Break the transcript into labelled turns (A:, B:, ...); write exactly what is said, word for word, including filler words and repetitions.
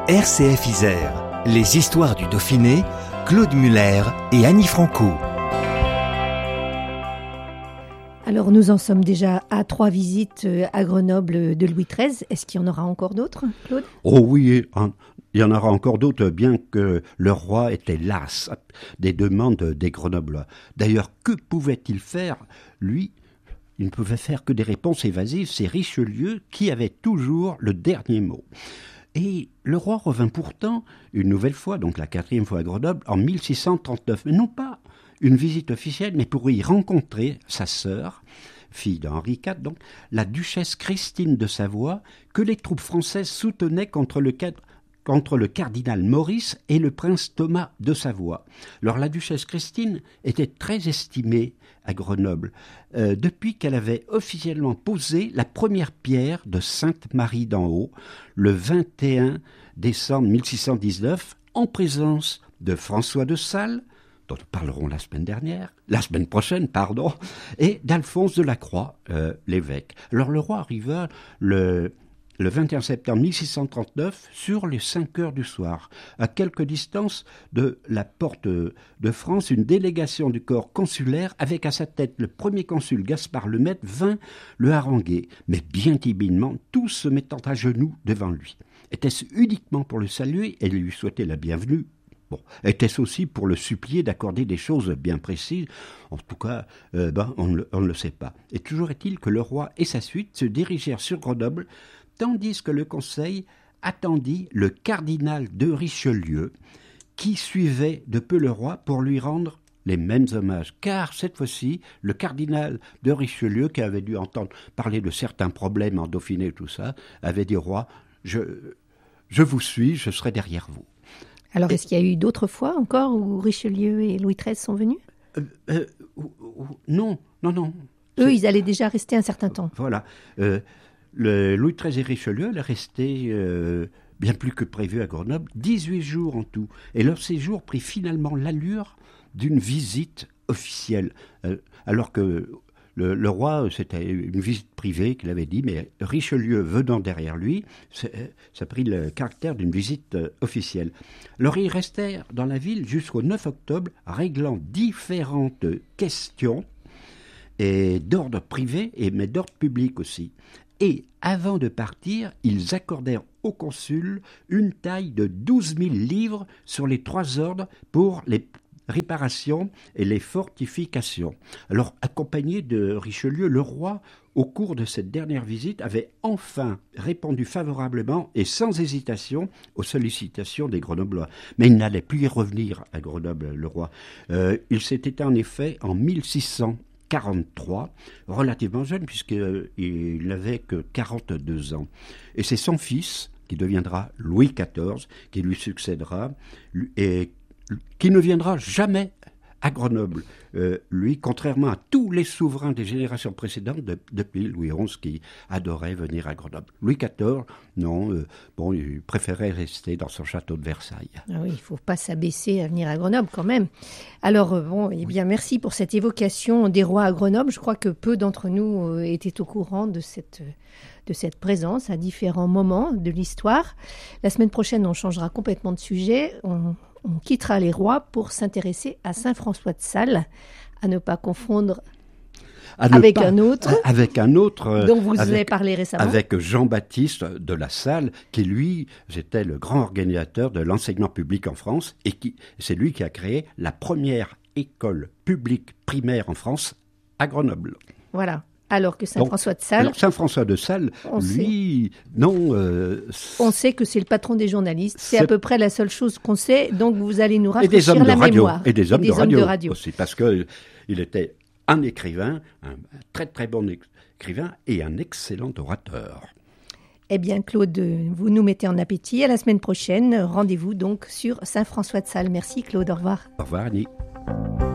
A: R C F Isère, les histoires du Dauphiné, Claude Muller et Annie Franco.
B: Alors nous en sommes déjà à trois visites à Grenoble de Louis treize. Est-ce qu'il y en aura encore d'autres, Claude ?
C: Oh oui, il y en aura encore d'autres, bien que le roi était las des demandes des Grenoblois. D'ailleurs, que pouvait-il faire, lui ? Il ne pouvait faire que des réponses évasives. C'est Richelieu qui avait toujours le dernier mot. Et le roi revint pourtant une nouvelle fois, donc la quatrième fois à Grenoble, en mille six cent trente-neuf. Mais non pas une visite officielle, mais pour y rencontrer sa sœur, fille d'Henri quatre, donc, la duchesse Christine de Savoie, que les troupes françaises soutenaient contre le cadre contre le cardinal Maurice et le prince Thomas de Savoie. Alors la duchesse Christine était très estimée à Grenoble, euh, depuis qu'elle avait officiellement posé la première pierre de Sainte-Marie d'en Haut, le vingt et un décembre mille six cent dix-neuf, en présence de François de Sales, dont nous parlerons la semaine dernière, la semaine prochaine, pardon, et d'Alphonse de la Croix, euh, l'évêque. Alors le roi arriva le... le vingt et un septembre mille six cent trente-neuf, sur les cinq heures du soir, à quelque distance de la porte de France, une délégation du corps consulaire, avec à sa tête le premier consul Gaspard Lemaitre, vint le haranguer, mais bien timidement, tous se mettant à genoux devant lui. Était-ce uniquement pour le saluer et lui souhaiter la bienvenue ? Bon, était-ce aussi pour le supplier d'accorder des choses bien précises ? En tout cas, euh, ben, on, ne, on ne le sait pas. Et toujours est-il que le roi et sa suite se dirigèrent sur Grenoble, tandis que le conseil attendit le cardinal de Richelieu, qui suivait de peu le roi pour lui rendre les mêmes hommages. Car cette fois-ci, le cardinal de Richelieu, qui avait dû entendre parler de certains problèmes en Dauphiné et tout ça, avait dit au roi, je, je vous suis, je serai derrière vous.
B: Alors,
C: et,
B: est-ce qu'il y a eu d'autres fois encore où Richelieu et Louis treize sont venus ?
C: euh, euh, Non, non, non.
B: Eux,
C: C'est...
B: ils allaient déjà rester un certain temps.
C: Voilà. Euh, Le Louis treize et Richelieu allaient rester euh, bien plus que prévu à Grenoble, dix-huit jours en tout. Et leur séjour prit finalement l'allure d'une visite officielle. Euh, alors que le, le roi, c'était une visite privée qu'il avait dit, mais Richelieu venant derrière lui, ça prit le caractère d'une visite euh, officielle. Alors ils restèrent dans la ville jusqu'au neuf octobre, réglant différentes questions, et d'ordre privé, et, mais d'ordre public aussi. Et avant de partir, ils accordèrent au consul une taille de douze mille livres sur les trois ordres pour les réparations et les fortifications. Alors, accompagné de Richelieu, le roi, au cours de cette dernière visite, avait enfin répondu favorablement et sans hésitation aux sollicitations des Grenoblois. Mais il n'allait plus y revenir à Grenoble, le roi. Euh, il s'était en effet en mille six cent quarante-trois, relativement jeune puisqu'il n'avait que quarante-deux ans. Et c'est son fils, qui deviendra Louis quatorze, qui lui succédera et qui ne viendra jamais à Grenoble. Euh, lui, contrairement à tous les souverains des générations précédentes, de, depuis Louis onze, qui adorait venir à Grenoble. Louis quatorze, non, euh, bon, il préférait rester dans son château de Versailles.
B: Ah oui, il ne faut pas s'abaisser à venir à Grenoble quand même. Alors, euh, bon, eh bien, merci pour cette évocation des rois à Grenoble. Je crois que peu d'entre nous euh, étaient au courant de cette, de cette présence à différents moments de l'histoire. La semaine prochaine, on changera complètement de sujet. On On quittera les rois pour s'intéresser à Saint François de Sales, à ne pas confondre avec
C: pas,
B: un autre,
C: avec un autre
B: dont vous
C: avec,
B: avez parlé récemment.
C: Avec Jean-Baptiste de la Salle, qui lui, était le grand organisateur de l'enseignement public en France, et qui, c'est lui qui a créé la première école publique primaire en France, à Grenoble.
B: Voilà. Alors que Saint-François de Sales...
C: Alors Saint-François de Sales, lui, sait. non... Euh,
B: on sait que c'est le patron des journalistes. C'est, c'est à peu près la seule chose qu'on sait. Donc vous allez nous rafraîchir
C: la
B: de
C: radio,
B: mémoire.
C: Et des hommes, et des de, hommes radio de radio aussi. Parce qu'il était un écrivain, un très très bon écrivain et un excellent orateur.
B: Eh bien Claude, vous nous mettez en appétit. À la semaine prochaine. Rendez-vous donc sur Saint-François de Sales. Merci Claude, au revoir.
C: Au revoir Annie.